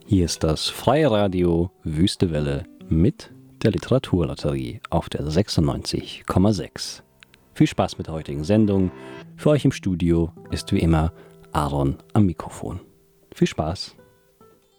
Hier ist das Freie Radio Wüste Welle mit der Literaturlotterie auf der 96,6. Viel Spaß mit der heutigen Sendung. Für euch im Studio ist wie immer Aaron am Mikrofon. Viel Spaß!